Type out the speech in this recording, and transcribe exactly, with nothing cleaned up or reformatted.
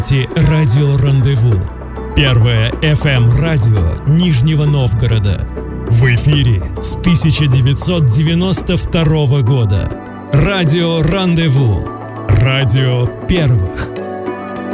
Радио Рандеву. Первое эф эм-радио Нижнего Новгорода. В эфире с тысяча девятьсот девяносто второго года. Радио Рандеву. Радио первых.